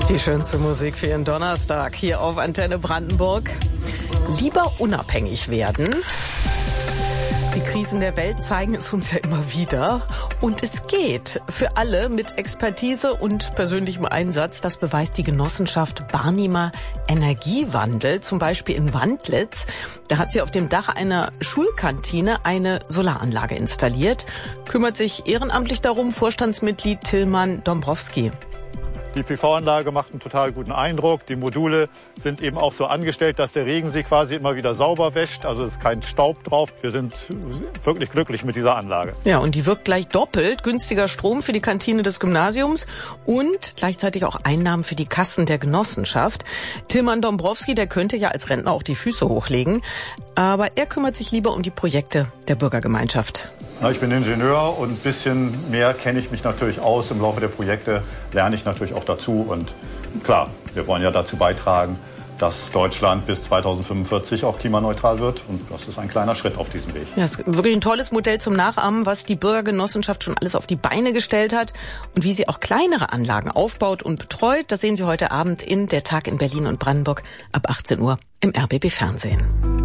Die schönste Musik für Ihren Donnerstag hier auf Antenne Brandenburg. Lieber unabhängig werden. Die Krisen der Welt zeigen es uns ja immer wieder. Und es geht für alle mit Expertise und persönlichem Einsatz. Das beweist die Genossenschaft Barnimer Energiewandel, zum Beispiel in Wandlitz. Da hat sie auf dem Dach einer Schulkantine eine Solaranlage installiert. Kümmert sich ehrenamtlich darum Vorstandsmitglied Tilman Dombrowski. Die PV-Anlage macht einen total guten Eindruck. Die Module sind eben auch so angestellt, dass der Regen sie quasi immer wieder sauber wäscht. Also es ist kein Staub drauf. Wir sind wirklich glücklich mit dieser Anlage. Ja, und die wirkt gleich doppelt. Günstiger Strom für die Kantine des Gymnasiums und gleichzeitig auch Einnahmen für die Kassen der Genossenschaft. Tilman Dombrowski, der könnte ja als Rentner auch die Füße hochlegen. Aber er kümmert sich lieber um die Projekte der Bürgergemeinschaft. Ich bin Ingenieur und ein bisschen mehr kenne ich mich natürlich aus. Im Laufe der Projekte lerne ich natürlich auch dazu. Und klar, wir wollen ja dazu beitragen, dass Deutschland bis 2045 auch klimaneutral wird. Und das ist ein kleiner Schritt auf diesem Weg. Ja, es ist wirklich ein tolles Modell zum Nachahmen, was die Bürgergenossenschaft schon alles auf die Beine gestellt hat und wie sie auch kleinere Anlagen aufbaut und betreut. Das sehen Sie heute Abend in Der Tag in Berlin und Brandenburg ab 18 Uhr im RBB Fernsehen.